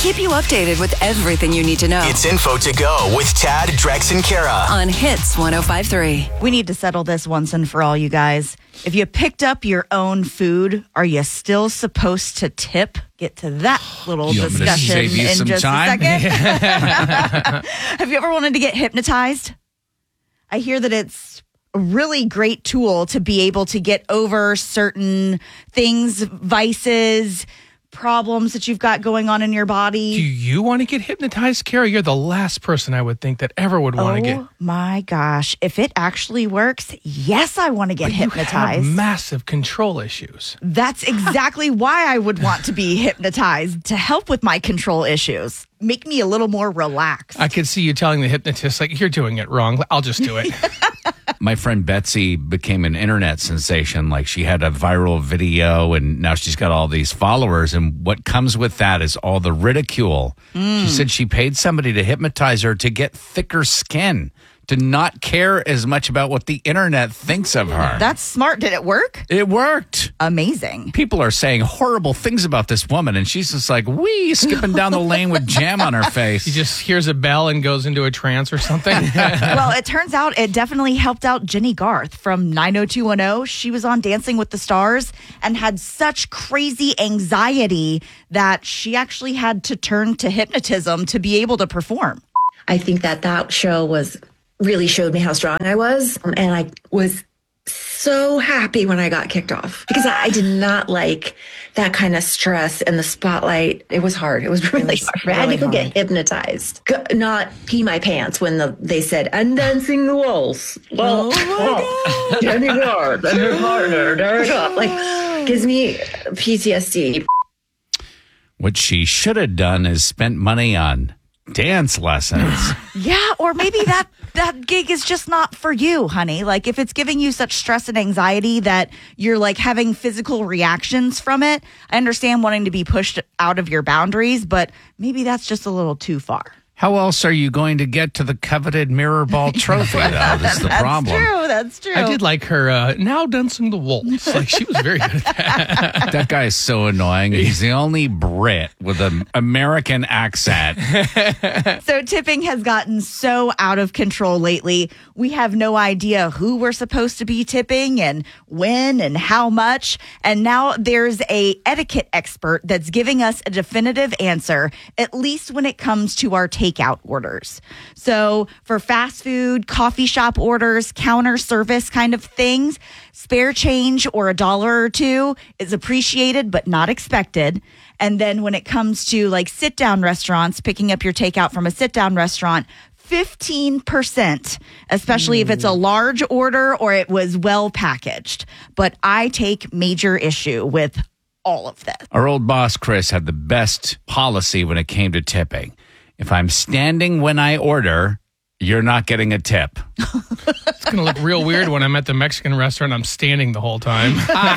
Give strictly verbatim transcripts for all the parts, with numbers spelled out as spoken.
keep you updated with everything you need to know. It's Info to Go with Tad, Drex, and Kara on Hits one oh five point three. We need to settle this once and for all, you guys. If you picked up your own food, are you still supposed to tip? Get to that little You want me to discussion save you in some just time? a second. Have you ever wanted to get hypnotized? I hear that it's a really great tool to be able to get over certain things, vices, problems that you've got going on in your body. Do you want to get hypnotized, Kara? You're the last person I would think that ever would want to get. Oh my gosh. If it actually works, yes, I want to get But hypnotized. You have massive control issues. That's exactly why I would want to be hypnotized, to help with my control issues. Make me a little more relaxed. I could see you telling the hypnotist, like, you're doing it wrong. I'll just do it. My friend Betsy became an internet sensation. Like, she had a viral video and now she's got all these followers. And what comes with that is all the ridicule. Mm. She said she paid somebody to hypnotize her to get thicker skin, to not care as much about what the internet thinks of her. That's smart. Did it work? It worked. Amazing. People are saying horrible things about this woman, and she's just like, wee, skipping down the lane with jam on her face. She just hears a bell and goes into a trance or something. Well, it turns out it definitely helped out Jenny Garth from nine oh two one oh. She was on Dancing with the Stars and had such crazy anxiety that she actually had to turn to hypnotism to be able to perform. I think that that show was really showed me how strong I was. And I was so happy when I got kicked off because I did not like that kind of stress and the spotlight. It was hard. It was really it was hard. I had really to go hard. get hypnotized, Go- not pee my pants when the, they said, "I'm dancing the waltz." Well, oh Jenny Garth and her partner, Derek Up. Like, gives me P T S D. What she should have done is spent money on dance lessons. Yeah, or maybe that that gig is just not for you, honey. Like, if it's giving you such stress and anxiety that you're like having physical reactions from it, I understand wanting to be pushed out of your boundaries, but maybe that's just a little too far. How else are you going to get to the coveted mirror ball trophy, though? That's the problem. That's true. That's true. I did like her uh, now dancing the waltz. Like, she was very good at that. That guy is so annoying. He's the only Brit with an American accent. So tipping has gotten so out of control lately. We have no idea who we're supposed to be tipping and when and how much. And now there's a etiquette expert that's giving us a definitive answer, at least when it comes to our takeout orders. So for fast food, coffee shop orders, counter service kind of things, spare change or a dollar or two is appreciated but not expected. And then when it comes to like sit down restaurants, picking up your takeout from a sit down restaurant, fifteen percent, especially if it's a large order or it was well packaged. But I take major issue with all of this. Our old boss, Chris, had the best policy when it came to tipping. If I'm standing when I order, you're not getting a tip. It's going to look real weird when I'm at the Mexican restaurant. I'm standing the whole time.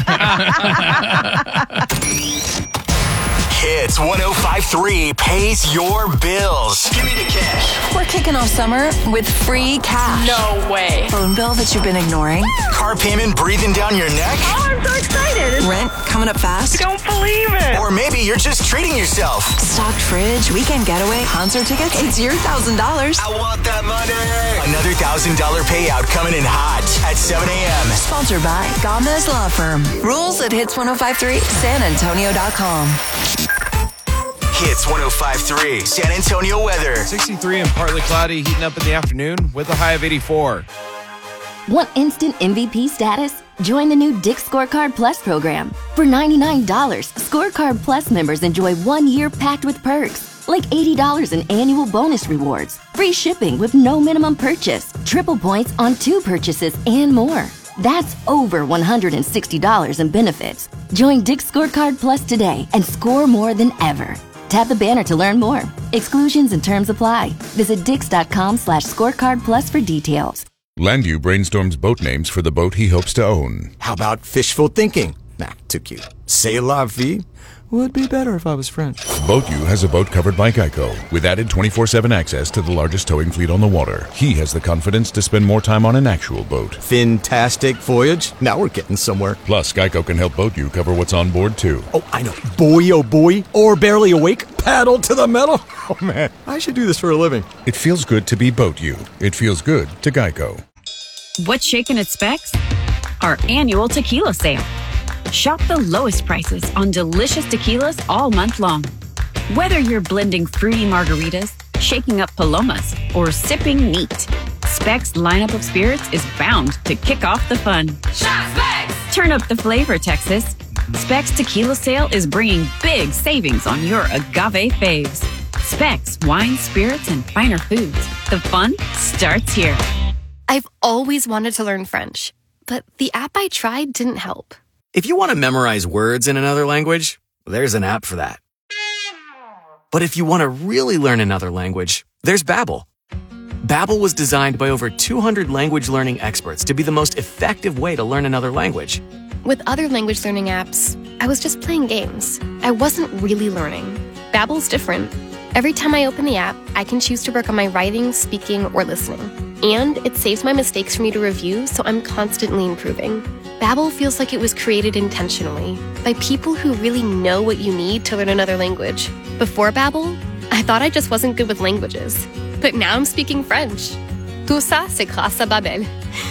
Hits one oh five point three pays your bills. Give me the cash. We're kicking off summer with free cash. No way. Phone bill that you've been ignoring. Car payment breathing down your neck. Oh, I'm so excited. Rent coming up fast. Don't believe it. Or maybe you're just treating yourself. Stocked fridge, weekend getaway, concert tickets. It's your one thousand dollars. I want that money. Another one thousand dollars payout coming in hot at seven a.m. Sponsored by Gomez Law Firm. Rules at hits ten fifty-three san antonio dot com. Hits one oh five point three San Antonio weather. sixty-three and partly cloudy, heating up in the afternoon with a high of eighty-four. Want instant M V P status? Join the new Dick's Scorecard Plus program. For ninety-nine dollars, Scorecard Plus members enjoy one year packed with perks, like eighty dollars in annual bonus rewards, free shipping with no minimum purchase, triple points on two purchases, and more. That's over one hundred sixty dollars in benefits. Join Dick's Scorecard Plus today and score more than ever. Tap the banner to learn more. Exclusions and terms apply. Visit dix.com slash scorecard plus for details. Landu brainstorms boat names for the boat he hopes to own. How about fishful thinking? Nah, too cute. C'est la vie? Would be better if I was French. Boat U has a boat covered by Geico with added twenty-four seven access to the largest towing fleet on the water. He has the confidence to spend more time on an actual boat. Fantastic voyage. Now we're getting somewhere. Plus, Geico can help Boat U cover what's on board, too. Oh, I know. Boy, oh boy. Or barely awake. Paddle to the metal. Oh, man. I should do this for a living. It feels good to be Boat U. It feels good to Geico. What's shaking at Specs? Our annual tequila sale. Shop the lowest prices on delicious tequilas all month long. Whether you're blending fruity margaritas, shaking up palomas, or sipping neat, Specs' lineup of spirits is bound to kick off the fun. Shop Specs! Turn up the flavor, Texas. Specs Tequila Sale is bringing big savings on your agave faves. Specs Wine, Spirits, and Finer Foods. The fun starts here. I've always wanted to learn French, but the app I tried didn't help. If you want to memorize words in another language, there's an app for that. But if you want to really learn another language, there's Babbel. Babbel was designed by over two hundred language learning experts to be the most effective way to learn another language. With other language learning apps, I was just playing games. I wasn't really learning. Babbel's different. Every time I open the app, I can choose to work on my writing, speaking, or listening. And it saves my mistakes for me to review, so I'm constantly improving. Babbel feels like it was created intentionally by people who really know what you need to learn another language. Before Babbel, I thought I just wasn't good with languages. But now I'm speaking French. Tout ça, c'est grâce à Babbel.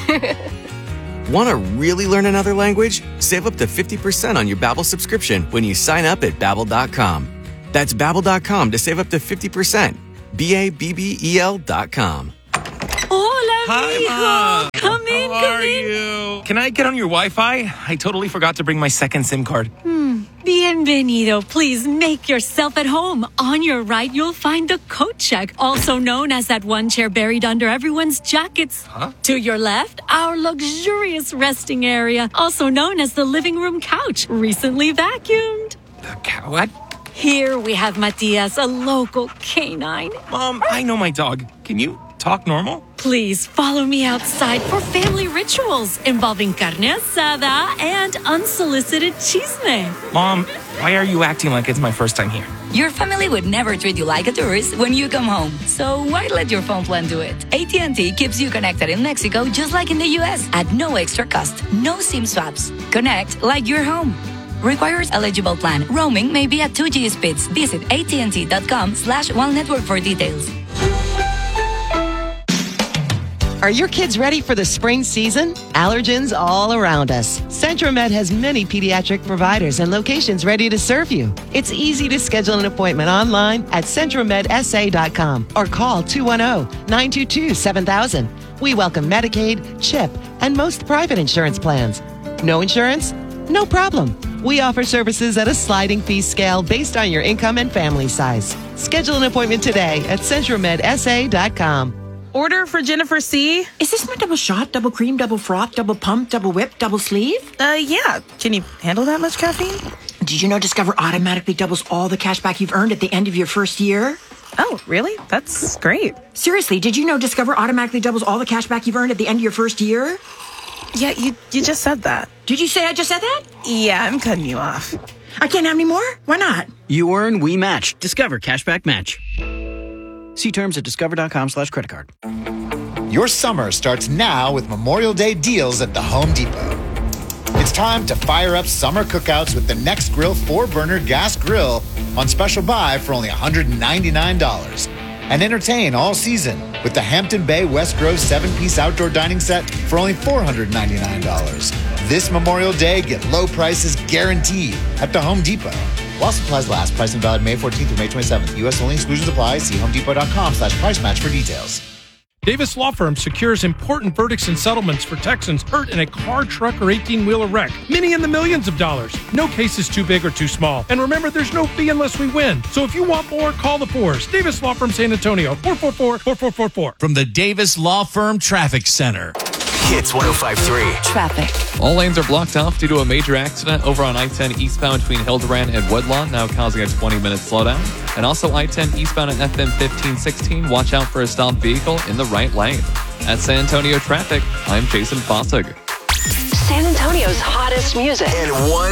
Want to really learn another language? Save up to fifty percent on your Babbel subscription when you sign up at Babbel dot com. That's Babbel dot com to save up to fifty percent. B A B B E L dot com. Hola, Hi, mijo. Mom. Come in, How come are in. you? Can I get on your Wi-Fi? I totally forgot to bring my second SIM card. Hmm. Bienvenido. Please make yourself at home. On your right, you'll find the coat check, also known as that one chair buried under everyone's jackets. Huh? To your left, our luxurious resting area, also known as the living room couch, recently vacuumed. The cow? What? Here we have Matias, a local canine. Mom, I know my dog. Can you talk normal? Please follow me outside for family rituals involving carne asada and unsolicited chisme. Mom, why are you acting like it's my first time here? Your family would never treat you like a tourist when you come home. So why let your phone plan do it? A T and T keeps you connected in Mexico just like in the U S at no extra cost. No SIM swaps. Connect like you're home. Requires eligible plan. Roaming may be at two G speeds. Visit A T and T dot com slash one network for details. Are your kids ready for the spring season? Allergens all around us. Centromed has many pediatric providers and locations ready to serve you. It's easy to schedule an appointment online at centromed S A dot com or call two one zero, nine two two, seven thousand. We welcome Medicaid, CHIP, and most private insurance plans. No insurance? No problem. We offer services at a sliding fee scale based on your income and family size. Schedule an appointment today at centromed S A dot com. Order for Jennifer C. Is this my double shot, double cream, double froth, double pump, double whip, double sleeve? Uh, yeah. Can you handle that much caffeine? Did you know Discover automatically doubles all the cash back you've earned at the end of your first year? Oh, really? That's great. Seriously, did you know Discover automatically doubles all the cash back you've earned at the end of your first year? Yeah, you you just said that. Did you say I just said that? Yeah, I'm cutting you off. I can't have any more? Why not? You earn, we match. Discover Cashback Match. See terms at discover dot com slash credit card. Your summer starts now with Memorial Day deals at the Home Depot. It's time to fire up summer cookouts with the Next Grill four-burner gas grill on special buy for only one hundred ninety-nine dollars. And entertain all season with the Hampton Bay West Grove seven-piece outdoor dining set for only four hundred ninety-nine dollars. This Memorial Day, get low prices guaranteed at the Home Depot. While supplies last, pricing valid May fourteenth through May twenty-seventh. U S only, exclusions apply. See homedepot dot com slash price match for details. Davis Law Firm secures important verdicts and settlements for Texans hurt in a car, truck, or eighteen-wheeler wreck. Many in the millions of dollars. No case is too big or too small. And remember, there's no fee unless we win. So if you want more, call the fours. Davis Law Firm San Antonio, four four four, four four four four. From the Davis Law Firm Traffic Center. Hits one oh five point three. Traffic. All lanes are blocked off due to a major accident over on I ten eastbound between Hildebrand and Woodlawn, now causing a twenty-minute slowdown. And also I ten eastbound at F M fifteen sixteen, watch out for a stopped vehicle in the right lane. At San Antonio Traffic, I'm Jason Fossig. San Antonio's hottest music. And one